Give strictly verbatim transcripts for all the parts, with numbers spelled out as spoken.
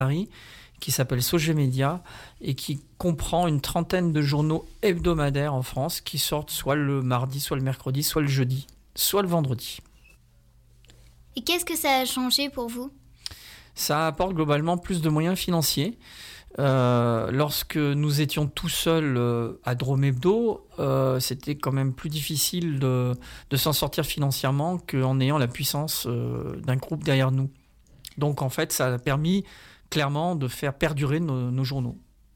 Paris qui s'appelle Sogé Média et qui comprend une trentaine de journaux hebdomadaires en France qui sortent soit le mardi, soit le mercredi, soit le jeudi, soit le vendredi. Et qu'est-ce que ça a changé pour vous ? Ça apporte globalement plus de moyens financiers. Euh, lorsque nous étions tout seuls euh, à Drôme Hebdo, euh, c'était quand même plus difficile de, de s'en sortir financièrement qu'en ayant la puissance euh, d'un groupe derrière nous. Donc en fait, ça a permis clairement de faire perdurer nos, nos journaux.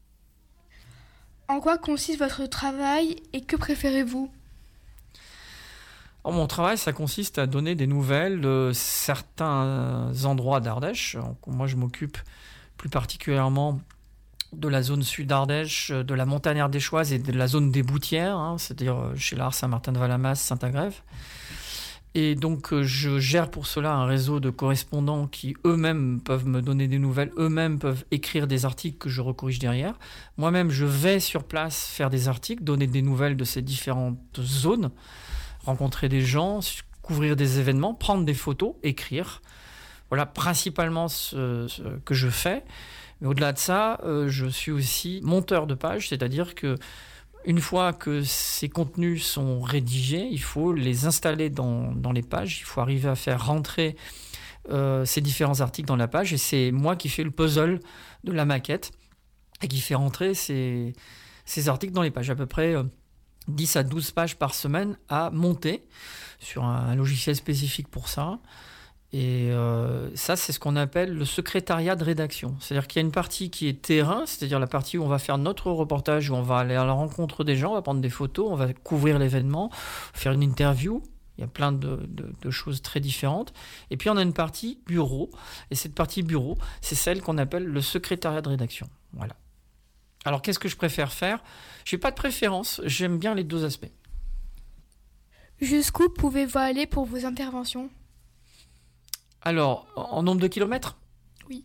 En quoi consiste votre travail et que préférez-vous ? Alors, mon travail, ça consiste à donner des nouvelles de certains endroits d'Ardèche. Donc, moi, je m'occupe plus particulièrement de la zone sud d'Ardèche, de la montagne ardéchoise et de la zone des Boutières, hein, c'est-à-dire chez l'Ars, Saint-Martin-de-Valamas, Saint-Agrève. Et donc, je gère pour cela un réseau de correspondants qui eux-mêmes peuvent me donner des nouvelles, eux-mêmes peuvent écrire des articles que je recorrige derrière. Moi-même, je vais sur place faire des articles, donner des nouvelles de ces différentes zones, rencontrer des gens, couvrir des événements, prendre des photos, écrire. Voilà principalement ce, ce que je fais. Mais au-delà de ça, euh, je suis aussi monteur de pages, c'est-à-dire que une fois que ces contenus sont rédigés, il faut les installer dans, dans les pages, il faut arriver à faire rentrer euh, ces différents articles dans la page, et c'est moi qui fais le puzzle de la maquette et qui fait rentrer ces, ces articles dans les pages. À peu près euh, dix à douze pages par semaine à monter sur un, un logiciel spécifique pour ça. Et euh, ça, c'est ce qu'on appelle le secrétariat de rédaction. C'est-à-dire qu'il y a une partie qui est terrain, c'est-à-dire la partie où on va faire notre reportage, où on va aller à la rencontre des gens, on va prendre des photos, on va couvrir l'événement, faire une interview. Il y a plein de, de, de choses très différentes. Et puis on a une partie bureau. Et cette partie bureau, c'est celle qu'on appelle le secrétariat de rédaction. Voilà. Alors qu'est-ce que je préfère faire ? Je n'ai pas de préférence, j'aime bien les deux aspects. Jusqu'où pouvez-vous aller pour vos interventions ? Alors, en nombre de kilomètres ? Oui.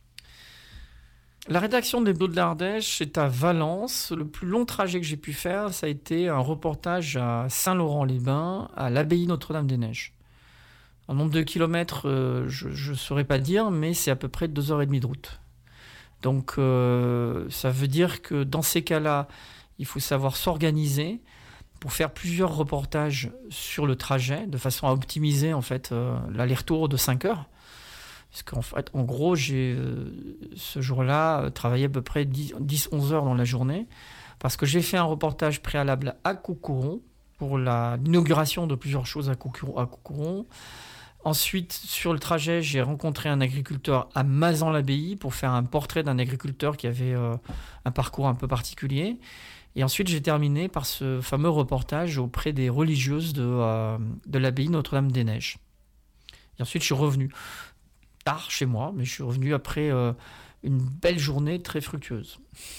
La rédaction d'Hebdo de l'Ardèche est à Valence. Le plus long trajet que j'ai pu faire, ça a été un reportage à Saint-Laurent-les-Bains, à l'abbaye Notre-Dame-des-Neiges. En nombre de kilomètres, euh, je ne saurais pas dire, mais c'est à peu près deux heures et demie de route. Donc, euh, ça veut dire que dans ces cas-là, il faut savoir s'organiser pour faire plusieurs reportages sur le trajet, de façon à optimiser en fait euh, l'aller-retour de cinq heures. Parce qu'en fait, en gros, j'ai euh, ce jour-là travaillé à peu près dix à onze heures dans la journée, parce que j'ai fait un reportage préalable à Coucouron pour la, l'inauguration de plusieurs choses à Coucouron, à Coucouron. Ensuite, sur le trajet, j'ai rencontré un agriculteur à Mazan-l'Abbaye pour faire un portrait d'un agriculteur qui avait euh, un parcours un peu particulier. Et ensuite, j'ai terminé par ce fameux reportage auprès des religieuses de, euh, de l'abbaye Notre-Dame-des-Neiges. Et ensuite, je suis revenu tard chez moi, mais je suis revenu après euh, une belle journée très fructueuse.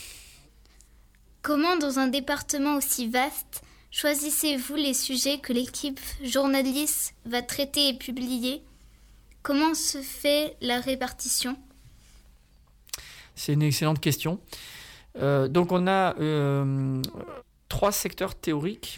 Comment, dans un département aussi vaste, choisissez-vous les sujets que l'équipe journaliste va traiter et publier ? Comment se fait la répartition ? C'est une excellente question. Euh, donc on a euh, trois secteurs théoriques.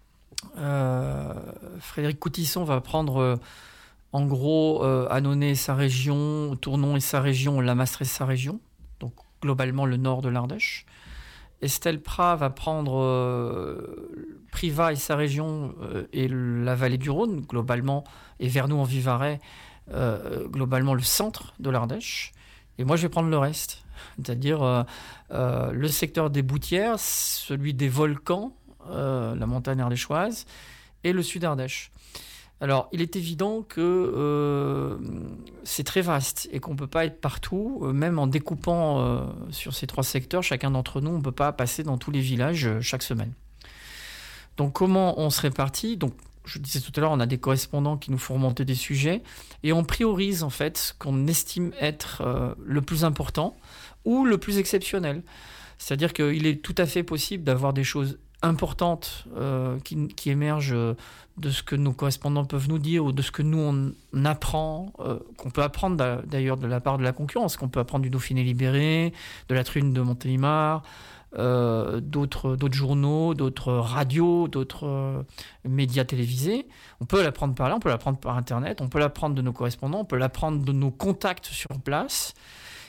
Euh, Frédéric Coutisson va prendre euh, en gros euh, Annonay et sa région, Tournon et sa région, La Mastrée et sa région, donc globalement le nord de l'Ardèche. Estelle Prat va prendre euh, Privas et sa région euh, et la vallée du Rhône, globalement, et Vernoux en Vivarais, euh, globalement le centre de l'Ardèche. Et moi je vais prendre le reste, c'est-à-dire euh, euh, le secteur des Boutières, celui des volcans, euh, la montagne ardéchoise, et le sud Ardèche. Alors, il est évident que euh, c'est très vaste et qu'on ne peut pas être partout, euh, même en découpant euh, sur ces trois secteurs, chacun d'entre nous, on ne peut pas passer dans tous les villages euh, chaque semaine. Donc, comment on se répartit ? Donc, je disais tout à l'heure, on a des correspondants qui nous font remonter des sujets et on priorise en fait ce qu'on estime être euh, le plus important ou le plus exceptionnel. C'est-à-dire qu'il est tout à fait possible d'avoir des choses importantes euh, qui, qui émergent de ce que nos correspondants peuvent nous dire ou de ce que nous on, on apprend, euh, qu'on peut apprendre d'ailleurs de la part de la concurrence, qu'on peut apprendre du Dauphiné Libéré, de la Tribune de Montélimar, euh, d'autres, d'autres journaux, d'autres radios, d'autres euh, médias télévisés. On peut l'apprendre par là, on peut l'apprendre par Internet, on peut l'apprendre de nos correspondants, on peut l'apprendre de nos contacts sur place.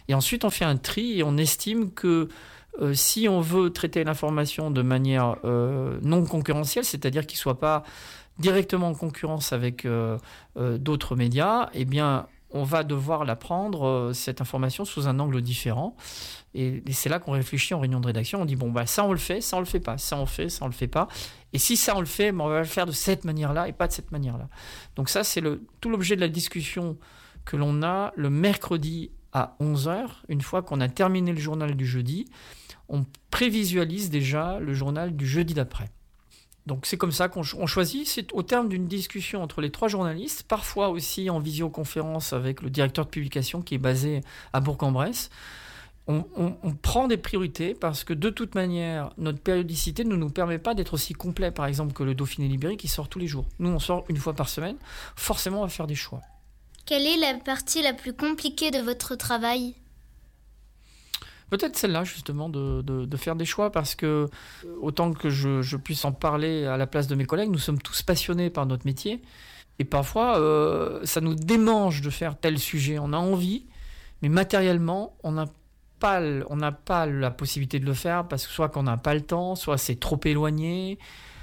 Et ensuite, on fait un tri et on estime que euh, si on veut traiter l'information de manière euh, non concurrentielle, c'est-à-dire qu'il ne soit pas directement en concurrence avec euh, euh, d'autres médias, eh bien, on va devoir la prendre, euh, cette information, sous un angle différent. Et, et c'est là qu'on réfléchit en réunion de rédaction. On dit, bon, bah, ça, on le fait, ça, on le fait pas. Ça, on le fait, ça, on le fait pas. Et si ça, on le fait, bah, on va le faire de cette manière-là et pas de cette manière-là. Donc ça, c'est le, tout l'objet de la discussion que l'on a le mercredi à onze heures. Une fois qu'on a terminé le journal du jeudi, on prévisualise déjà le journal du jeudi d'après. Donc c'est comme ça qu'on on choisit, c'est au terme d'une discussion entre les trois journalistes, parfois aussi en visioconférence avec le directeur de publication qui est basé à Bourg-en-Bresse. On, on, on prend des priorités parce que de toute manière, notre périodicité ne nous permet pas d'être aussi complet, par exemple, que le Dauphiné Libéré qui sort tous les jours. Nous, on sort une fois par semaine. Forcément, on va faire des choix. Quelle est la partie la plus compliquée de votre travail ? Peut-être celle-là, justement, de, de, de faire des choix, parce que autant que je, je puisse en parler à la place de mes collègues, nous sommes tous passionnés par notre métier. Et parfois, euh, ça nous démange de faire tel sujet. On a envie, mais matériellement, on n'a pas, on n'a pas la possibilité de le faire, parce que soit qu'on n'a pas le temps, soit c'est trop éloigné.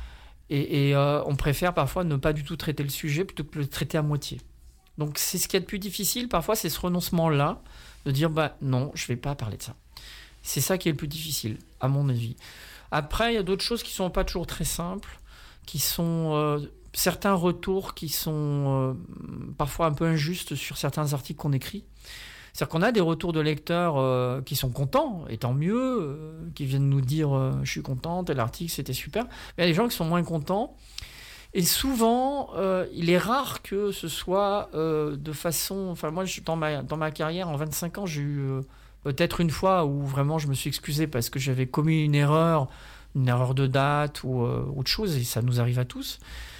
Et, et euh, on préfère parfois ne pas du tout traiter le sujet plutôt que le traiter à moitié. Donc c'est ce qui est le plus difficile, parfois, c'est ce renoncement-là, de dire bah, non, je ne vais pas parler de ça. C'est ça qui est le plus difficile, à mon avis. Après, il y a d'autres choses qui ne sont pas toujours très simples, qui sont euh, certains retours qui sont euh, parfois un peu injustes sur certains articles qu'on écrit. C'est-à-dire qu'on a des retours de lecteurs euh, qui sont contents, et tant mieux, euh, qui viennent nous dire euh, « je suis content, tel article, c'était super ». Mais il y a des gens qui sont moins contents. Et souvent, euh, il est rare que ce soit euh, de façon... Enfin, moi, je, dans, ma, dans ma carrière, en vingt-cinq ans, j'ai eu... Euh, peut-être une fois où vraiment je me suis excusé parce que j'avais commis une erreur, une erreur de date ou euh, autre chose, et ça nous arrive à tous.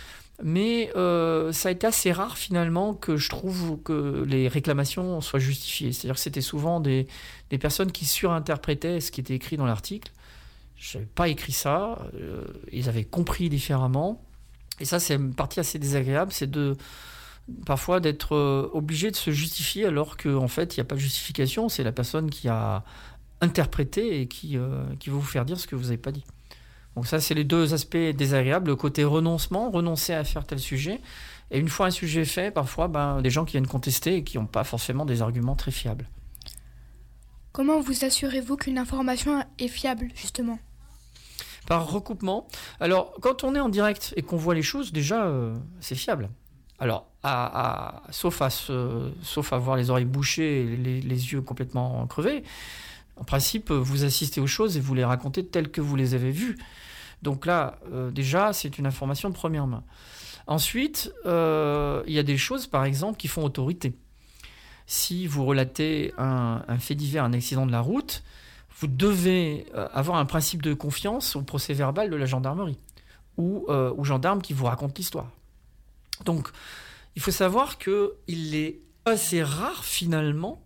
Mais euh, ça a été assez rare finalement que je trouve que les réclamations soient justifiées. C'est-à-dire que c'était souvent des, des personnes qui surinterprétaient ce qui était écrit dans l'article. Je n'avais pas écrit ça, euh, ils avaient compris différemment. Et ça, c'est une partie assez désagréable, c'est de... parfois d'être euh, obligé de se justifier alors qu'en fait, il n'y a pas de justification. C'est la personne qui a interprété et qui, euh, qui va vous faire dire ce que vous n'avez pas dit. Donc ça, c'est les deux aspects désagréables. Le côté renoncement, renoncer à faire tel sujet. Et une fois un sujet fait, parfois, ben, des gens qui viennent contester et qui n'ont pas forcément des arguments très fiables. Comment vous assurez-vous qu'une information est fiable, justement ? Par recoupement. Alors, quand on est en direct et qu'on voit les choses, déjà, euh, c'est fiable. Alors, à, à, sauf, à se, sauf à avoir les oreilles bouchées et les, les yeux complètement crevés, en principe, vous assistez aux choses et vous les racontez telles que vous les avez vues. Donc là, euh, déjà, c'est une information de première main. Ensuite, euh, il y a des choses, par exemple, qui font autorité. Si vous relatez un, un fait divers, un accident de la route, vous devez avoir un principe de confiance au procès-verbal de la gendarmerie ou euh, aux gendarmes qui vous racontent l'histoire. Donc, il faut savoir qu'il est assez rare, finalement,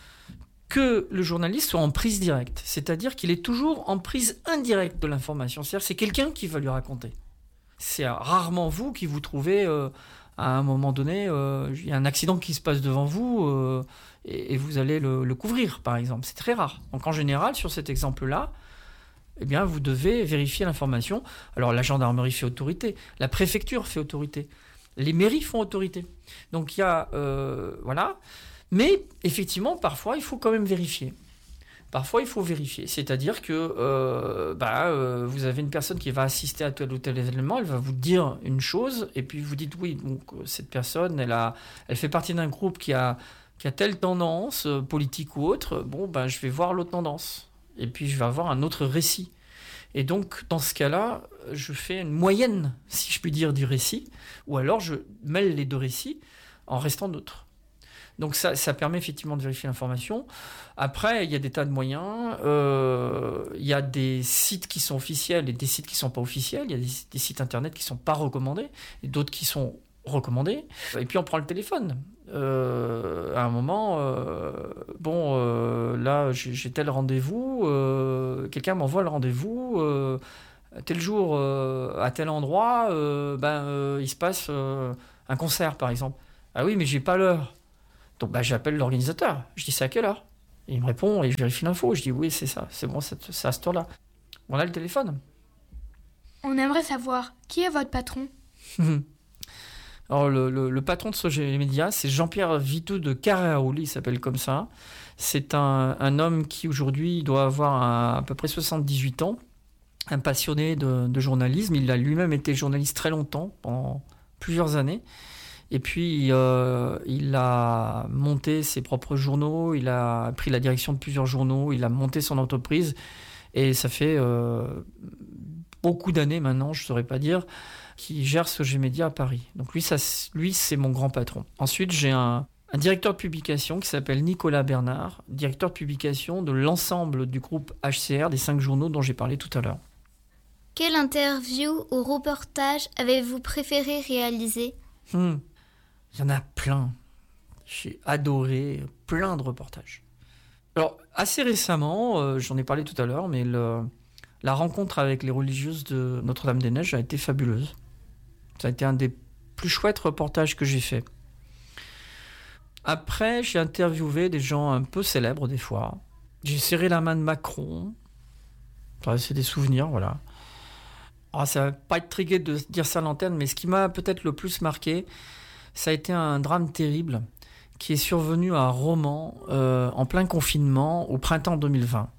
que le journaliste soit en prise directe. C'est-à-dire qu'il est toujours en prise indirecte de l'information. C'est-à-dire que c'est quelqu'un qui va lui raconter. C'est rarement vous qui vous trouvez, euh, à un moment donné, euh, il y a un accident qui se passe devant vous euh, et, et vous allez le, le couvrir, par exemple. C'est très rare. Donc, en général, sur cet exemple-là, eh bien, vous devez vérifier l'information. Alors, la gendarmerie fait autorité, la préfecture fait autorité. Les mairies font autorité. Donc, il y a... Euh, voilà. Mais, effectivement, parfois, il faut quand même vérifier. Parfois, il faut vérifier. C'est-à-dire que euh, bah, euh, vous avez une personne qui va assister à tel ou tel événement, elle va vous dire une chose, et puis vous dites, oui, donc, cette personne, elle, a, elle fait partie d'un groupe qui a, qui a telle tendance, euh, politique ou autre. Bon, bah, je vais voir l'autre tendance. Et puis, je vais avoir un autre récit. Et donc, dans ce cas-là, je fais une moyenne, si je puis dire, du récit, ou alors je mêle les deux récits en restant neutre. Donc ça, ça permet effectivement de vérifier l'information. Après, il y a des tas de moyens. Euh, il y a des sites qui sont officiels et des sites qui ne sont pas officiels. Il y a des, des sites internet qui ne sont pas recommandés et d'autres qui sont recommandés. Et puis on prend le téléphone. Euh, à un moment, euh, bon, euh, là, j'ai, j'ai tel rendez-vous. Euh, quelqu'un m'envoie le rendez-vous. Euh, tel jour, euh, à tel endroit, euh, ben, euh, il se passe euh, un concert, par exemple. Ah oui, mais j'ai pas l'heure. Donc bah, j'appelle l'organisateur, je dis c'est à quelle heure ? Et il me répond et je vérifie l'info. Je dis oui, c'est ça, c'est bon, c'est, c'est à ce tour-là. On a le téléphone. On aimerait savoir, qui est votre patron ? Alors, le, le, le patron de Sogé Média, c'est Jean-Pierre Viteux de Carré-à-Rouly, il s'appelle comme ça. C'est un, un homme qui, aujourd'hui, doit avoir un, à peu près soixante-dix-huit ans, un passionné de, de journalisme. Il a lui-même été journaliste très longtemps, pendant plusieurs années. Et puis, euh, il a monté ses propres journaux, il a pris la direction de plusieurs journaux, il a monté son entreprise. Et ça fait euh, beaucoup d'années maintenant, je ne saurais pas dire, qu'il gère Sogé Média à Paris. Donc lui, ça, lui, c'est mon grand patron. Ensuite, j'ai un, un directeur de publication qui s'appelle Nicolas Bernard, directeur de publication de l'ensemble du groupe H C R, des cinq journaux dont j'ai parlé tout à l'heure. Quelle interview ou reportage avez-vous préféré réaliser ? Hmm. Il y en a plein. J'ai adoré plein de reportages. Alors, assez récemment, euh, j'en ai parlé tout à l'heure, mais le, la rencontre avec les religieuses de Notre-Dame-des-Neiges a été fabuleuse. Ça a été un des plus chouettes reportages que j'ai fait. Après, j'ai interviewé des gens un peu célèbres des fois. J'ai serré la main de Macron. Enfin, c'est des souvenirs, voilà. Alors, ça va pas être très gai de dire ça à l'antenne, mais ce qui m'a peut-être le plus marqué, ça a été un drame terrible qui est survenu à Romans euh, en plein confinement au printemps deux mille vingt.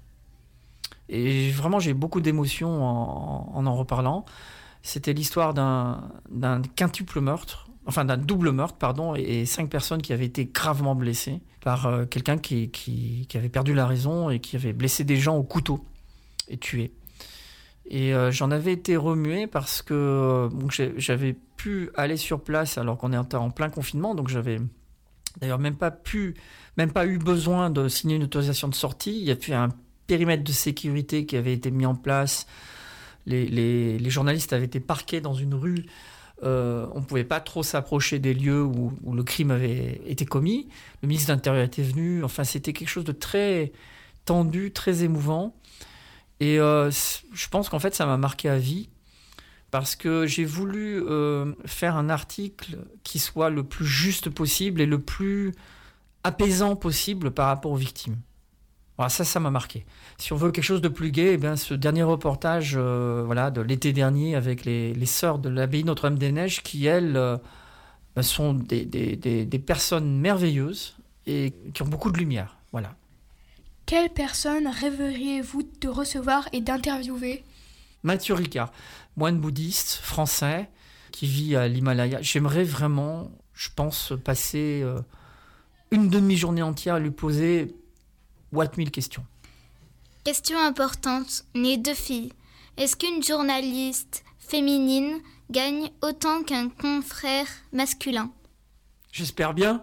Et vraiment, j'ai beaucoup d'émotions en en, en reparlant. C'était l'histoire d'un, d'un quintuple meurtre, enfin d'un double meurtre, pardon, et, et cinq personnes qui avaient été gravement blessées par euh, quelqu'un qui, qui, qui avait perdu la raison et qui avait blessé des gens au couteau et tué. Et euh, j'en avais été remué parce que euh, donc j'avais pu aller sur place alors qu'on était en plein confinement, donc j'avais d'ailleurs même pas pu, même pas eu besoin de signer une autorisation de sortie. Il y a eu un périmètre de sécurité qui avait été mis en place. Les, les, les journalistes avaient été parqués dans une rue. Euh, on ne pouvait pas trop s'approcher des lieux où, où le crime avait été commis. Le ministre de l'Intérieur était venu. Enfin, c'était quelque chose de très tendu, très émouvant. Et euh, je pense qu'en fait, ça m'a marqué à vie parce que j'ai voulu euh, faire un article qui soit le plus juste possible et le plus apaisant possible par rapport aux victimes. Voilà, ça, ça m'a marqué. Si on veut quelque chose de plus gai, eh bien, ce dernier reportage euh, voilà, de l'été dernier avec les, les sœurs de l'abbaye Notre-Dame-des-Neiges qui, elles, euh, sont des, des, des, des personnes merveilleuses et qui ont beaucoup de lumière. Voilà. Quelle personne rêveriez-vous de recevoir et d'interviewer ? Mathieu Ricard, moine bouddhiste français qui vit à l'Himalaya. J'aimerais vraiment, je pense, passer euh, une demi-journée entière à lui poser What mille questions. Question importante, née deux filles. Est-ce qu'une journaliste féminine gagne autant qu'un confrère masculin ? J'espère bien.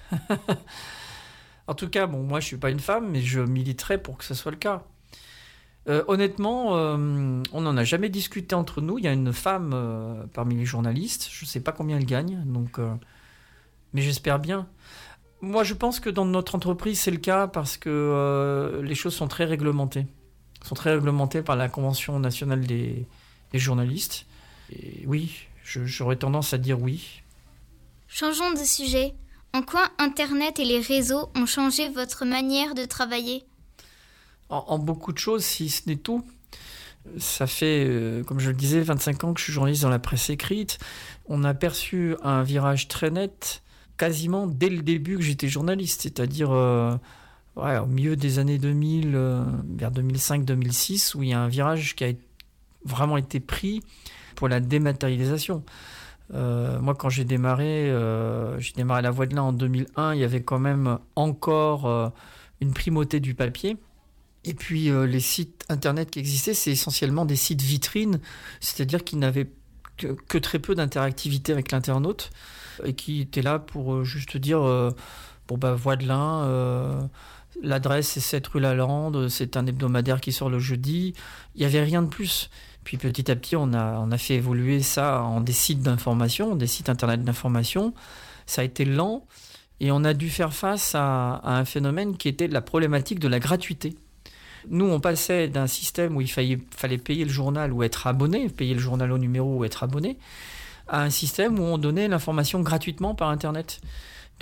En tout cas, bon, moi je suis pas une femme, mais je militerai pour que ce soit le cas. Euh, honnêtement, euh, on n'en a jamais discuté entre nous. Il y a une femme euh, parmi les journalistes. Je ne sais pas combien elle gagne, donc, euh, mais j'espère bien. Moi, je pense que dans notre entreprise, c'est le cas parce que euh, les choses sont très réglementées. Elles sont très réglementées par la Convention nationale des, des journalistes. Et oui, je, j'aurais tendance à dire oui. Changeons de sujet. En quoi Internet et les réseaux ont changé votre manière de travailler ? En, en beaucoup de choses, si ce n'est tout. Ça fait, euh, comme je le disais, vingt-cinq ans que je suis journaliste dans la presse écrite. On a perçu un virage très net quasiment dès le début que j'étais journaliste, c'est-à-dire euh, ouais, au milieu des années deux mille, euh, vers deux mille cinq deux mille six, où il y a un virage qui a vraiment été pris pour la dématérialisation. Euh, moi, quand j'ai démarré, euh, j'ai démarré La Voix de l'Ain en deux mille un, il y avait quand même encore euh, une primauté du papier. Et puis, euh, les sites internet qui existaient, c'est essentiellement des sites vitrines, c'est-à-dire qu'ils n'avaient que, que très peu d'interactivité avec l'internaute et qui étaient là pour euh, juste dire euh, bon, bah, Voix de l'Ain, euh, l'adresse c'est sept rue Lalande, c'est un hebdomadaire qui sort le jeudi. Il n'y avait rien de plus. Puis petit à petit, on a, on a fait évoluer ça en des sites d'information, des sites internet d'information. Ça a été lent et on a dû faire face à, à un phénomène qui était la problématique de la gratuité. Nous, on passait d'un système où il fallait, fallait payer le journal ou être abonné, payer le journal au numéro ou être abonné, à un système où on donnait l'information gratuitement par Internet.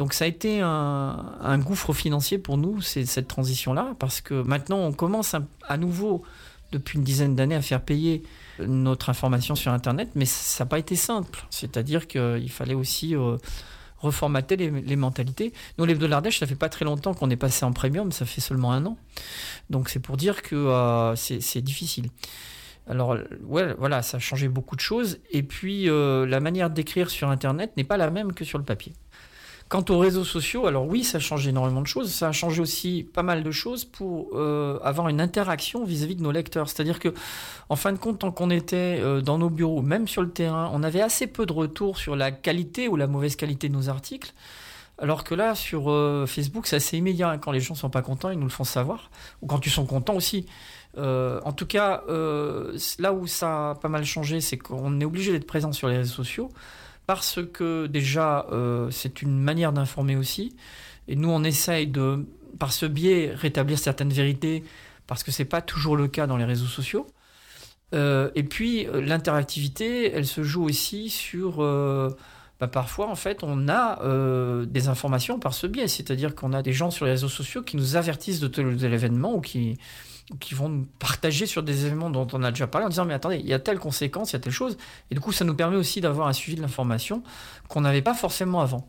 Donc ça a été un, un gouffre financier pour nous, c'est, cette transition-là, parce que maintenant on commence à, à nouveau, depuis une dizaine d'années, à faire payer notre information sur Internet, mais ça n'a pas été simple. C'est-à-dire qu'il fallait aussi euh, reformater les, les mentalités. Nous, l'Hebdo de l'Ardèche, ça fait pas très longtemps qu'on est passé en premium, ça fait seulement un an. Donc c'est pour dire que euh, c'est, c'est difficile. Alors, ouais, voilà, ça a changé beaucoup de choses. Et puis, euh, la manière d'écrire sur Internet n'est pas la même que sur le papier. Quant aux réseaux sociaux, alors oui, ça a changé énormément de choses. Ça a changé aussi pas mal de choses pour euh, avoir une interaction vis-à-vis de nos lecteurs. C'est-à-dire que, en fin de compte, tant qu'on était euh, dans nos bureaux, même sur le terrain, on avait assez peu de retours sur la qualité ou la mauvaise qualité de nos articles. Alors que là, sur euh, Facebook, c'est assez immédiat. Quand les gens ne sont pas contents, ils nous le font savoir. Ou quand ils sont contents aussi. Euh, en tout cas, euh, là où ça a pas mal changé, c'est qu'on est obligé d'être présent sur les réseaux sociaux. Parce que déjà, euh, c'est une manière d'informer aussi. Et nous, on essaye de, par ce biais, rétablir certaines vérités, parce que ce n'est pas toujours le cas dans les réseaux sociaux. Euh, et puis, l'interactivité, elle se joue aussi sur... Euh, bah, parfois, en fait, on a euh, des informations par ce biais. C'est-à-dire qu'on a des gens sur les réseaux sociaux qui nous avertissent de tel ou tel événement ou qui... qui vont nous partager sur des événements dont on a déjà parlé en disant mais attendez, il y a telle conséquence, il y a telle chose, et du coup ça nous permet aussi d'avoir un suivi de l'information qu'on n'avait pas forcément avant.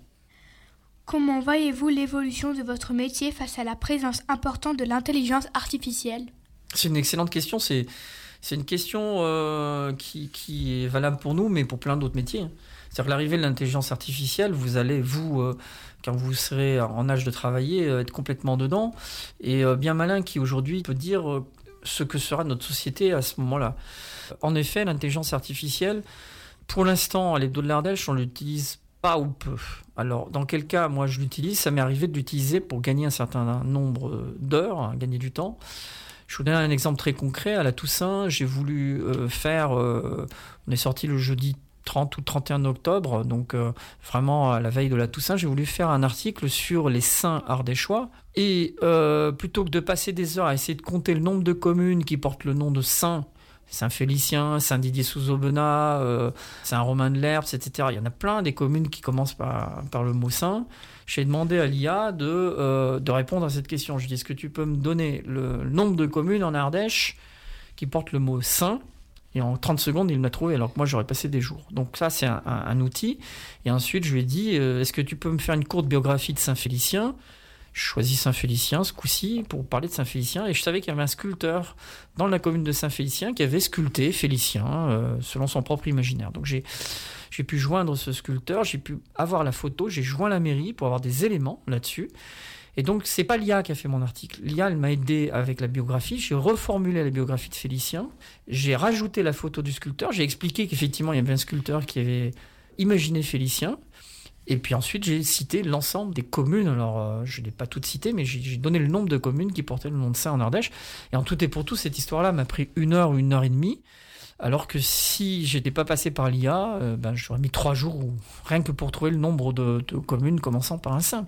Comment voyez-vous l'évolution de votre métier face à la présence importante de l'intelligence artificielle ? C'est une excellente question, c'est, c'est une question euh, qui, qui est valable pour nous, mais pour plein d'autres métiers. C'est-à-dire que l'arrivée de l'intelligence artificielle, vous allez, vous, euh, quand vous serez en âge de travailler, euh, être complètement dedans. Et euh, bien malin qui, aujourd'hui, peut dire euh, ce que sera notre société à ce moment-là. En effet, l'intelligence artificielle, pour l'instant, à l'Hebdo de l'Ardèche, on l'utilise pas ou peu. Alors, dans quel cas, moi, je l'utilise, ça m'est arrivé de l'utiliser pour gagner un certain nombre d'heures, hein, gagner du temps. Je vous donne un exemple très concret. À la Toussaint, j'ai voulu euh, faire... Euh, on est sorti le jeudi trente ou trente et un octobre, donc euh, vraiment à la veille de la Toussaint, j'ai voulu faire un article sur les saints ardéchois. Et euh, plutôt que de passer des heures à essayer de compter le nombre de communes qui portent le nom de saint, Saint-Félicien, Saint-Didier-sous-Aubenas, euh, Saint-Romain-de-l'Herbes, et cetera. Il y en a plein des communes qui commencent par, par le mot saint. J'ai demandé à l'I A de, euh, de répondre à cette question. Je dis, est-ce que tu peux me donner le nombre de communes en Ardèche qui portent le mot saint ? Et en trente secondes, il m'a trouvé, alors que moi, j'aurais passé des jours. Donc ça, c'est un, un, un outil. Et ensuite, je lui ai dit, euh, est-ce que tu peux me faire une courte biographie de Saint-Félicien ? Je choisis Saint-Félicien ce coup-ci pour parler de Saint-Félicien. Et je savais qu'il y avait un sculpteur dans la commune de Saint-Félicien qui avait sculpté Félicien euh, selon son propre imaginaire. Donc j'ai, j'ai pu joindre ce sculpteur, j'ai pu avoir la photo, j'ai joint la mairie pour avoir des éléments là-dessus. Et donc, c'est pas l'I A qui a fait mon article. L'I A, elle m'a aidé avec la biographie. J'ai reformulé la biographie de Félicien. J'ai rajouté la photo du sculpteur. J'ai expliqué qu'effectivement, il y avait un sculpteur qui avait imaginé Félicien. Et puis ensuite, j'ai cité l'ensemble des communes. Alors, euh, je ne l'ai pas toutes citées, mais j'ai, j'ai donné le nombre de communes qui portaient le nom de saint en Ardèche. Et en tout et pour tout, cette histoire-là m'a pris une heure ou une heure et demie. Alors que si j'étais pas passé par l'I A, euh, ben, j'aurais mis trois jours ou, rien que pour trouver le nombre de, de communes commençant par un saint.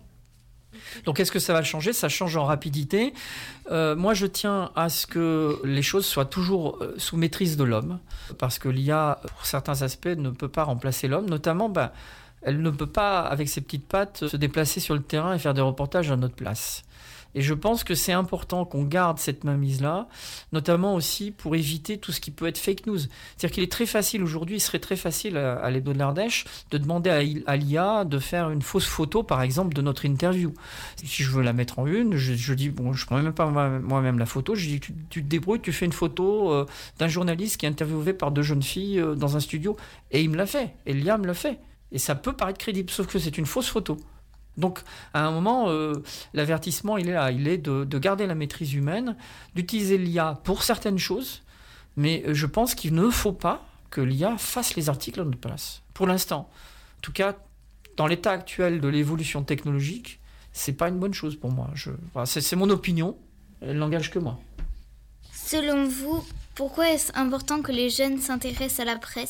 Donc, est-ce que ça va changer ? Ça change en rapidité. Euh, moi, je tiens à ce que les choses soient toujours sous maîtrise de l'homme, parce que l'I A, pour certains aspects, ne peut pas remplacer l'homme. Notamment, ben, elle ne peut pas, avec ses petites pattes, se déplacer sur le terrain et faire des reportages à notre place. Et je pense que c'est important qu'on garde cette mainmise-là, notamment aussi pour éviter tout ce qui peut être fake news. C'est-à-dire qu'il est très facile aujourd'hui, il serait très facile à, à l'Hebdo de l'Ardèche de demander à, à l'I A de faire une fausse photo, par exemple, de notre interview. Si je veux la mettre en une, je, je dis, bon, je prends même pas moi, moi-même la photo, je dis, tu, tu te débrouilles, tu fais une photo euh, d'un journaliste qui est interviewé par deux jeunes filles euh, dans un studio, et il me l'a fait, et l'I A me l'a fait. Et ça peut paraître crédible, sauf que c'est une fausse photo. Donc, à un moment, euh, l'avertissement, il est là. Il est de, de garder la maîtrise humaine, d'utiliser l'I A pour certaines choses, mais je pense qu'il ne faut pas que l'I A fasse les articles à notre place. Pour l'instant. En tout cas, dans l'état actuel de l'évolution technologique, c'est pas une bonne chose pour moi. Je, voilà, c'est, c'est mon opinion, elle n'engage que moi. Selon vous, pourquoi est-ce important que les jeunes s'intéressent à la presse ?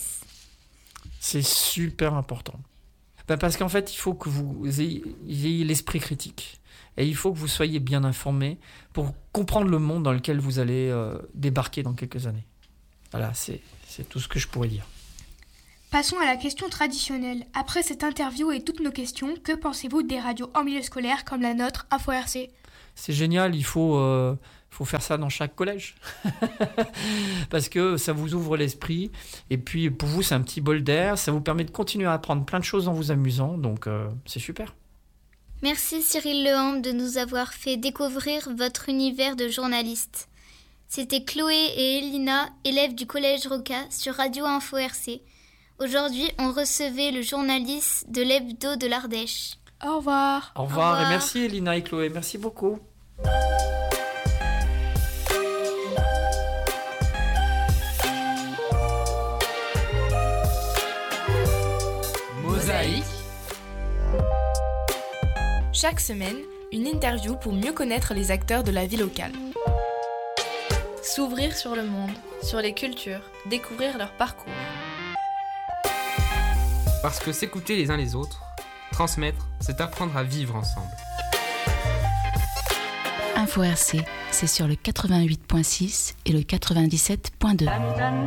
C'est super important. Ben parce qu'en fait, il faut que vous ayez, ayez l'esprit critique. Et il faut que vous soyez bien informés pour comprendre le monde dans lequel vous allez euh, débarquer dans quelques années. Voilà, c'est, c'est tout ce que je pourrais dire. Passons à la question traditionnelle. Après cette interview et toutes nos questions, que pensez-vous des radios en milieu scolaire comme la nôtre, Info R C ? C'est génial, il faut, euh, faut faire ça dans chaque collège. Parce que ça vous ouvre l'esprit. Et puis pour vous, c'est un petit bol d'air. Ça vous permet de continuer à apprendre plein de choses en vous amusant. Donc euh, c'est super. Merci Cyril Leham de nous avoir fait découvrir votre univers de journaliste. C'était Chloé et Elina, élèves du collège Roca sur Radio Info R C. Aujourd'hui, on recevait le journaliste de l'Hebdo de l'Ardèche. Au revoir. Au revoir, Au revoir. Et merci Elina et Chloé, merci beaucoup. Mosaïque. Chaque semaine, une interview pour mieux connaître les acteurs de la vie locale. S'ouvrir sur le monde, sur les cultures, découvrir leur parcours. Parce que s'écouter les uns les autres, transmettre, c'est apprendre à vivre ensemble. Info R C, c'est sur le quatre-vingt-huit virgule six et le quatre-vingt-dix-sept virgule deux.